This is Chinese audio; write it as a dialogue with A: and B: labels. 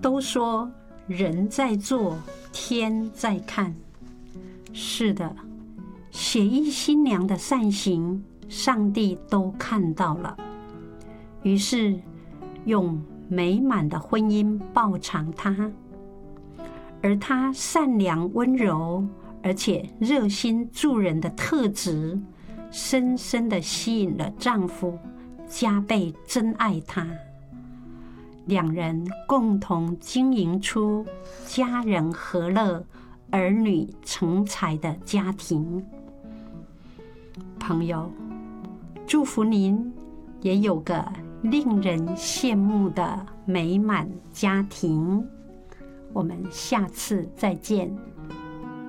A: 都说人在做，天在看。是的，血衣新娘的善行，上帝都看到了，于是用美满的婚姻报偿她。而她善良温柔，而且热心助人的特质，深深地吸引了丈夫，加倍珍爱她。两人共同经营出家人和乐、儿女成才的家庭。朋友，祝福您也有个令人羡慕的美满家庭。我们下次再见。